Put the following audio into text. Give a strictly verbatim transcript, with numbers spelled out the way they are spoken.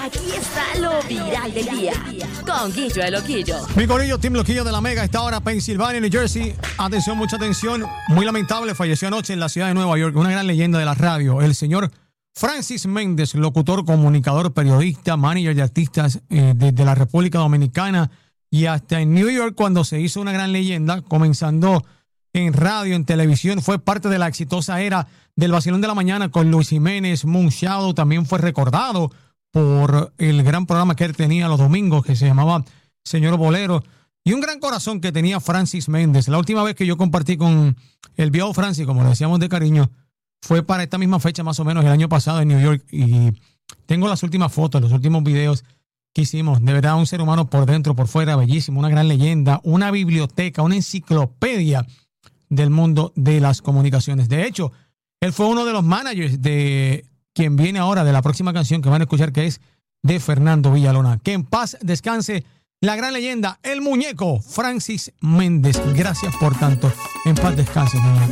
Aquí está lo viral del día con Guillo el Loquillo. Mi corillo, Team Loquillo de la Mega, esta hora Pensilvania, New Jersey. Atención, mucha atención. Muy lamentable, falleció anoche en la ciudad de Nueva York una gran leyenda de la radio, el señor Francis Méndez, locutor, comunicador, periodista, manager de artistas eh, desde la República Dominicana y hasta en New York, cuando se hizo una gran leyenda, comenzando en radio, en televisión. Fue parte de la exitosa era del Vacilón de la Mañana con Luis Jiménez, Moon Shadow. También fue recordado por el gran programa que él tenía los domingos, que se llamaba Señor Bolero. Y un gran corazón que tenía Francis Méndez. La última vez que yo compartí con el viejo Francis, como le decíamos de cariño, fue para esta misma fecha, más o menos, el año pasado en New York. Y tengo las últimas fotos, los últimos videos que hicimos. De verdad, un ser humano por dentro, por fuera, bellísimo, una gran leyenda, una biblioteca, una enciclopedia del mundo de las comunicaciones. De hecho, él fue uno de los managers de quien viene ahora, de la próxima canción que van a escuchar, que es de Fernando Villalona. Que en paz descanse la gran leyenda, el muñeco Francis Méndez. Gracias por tanto. En paz descanse, muñeco.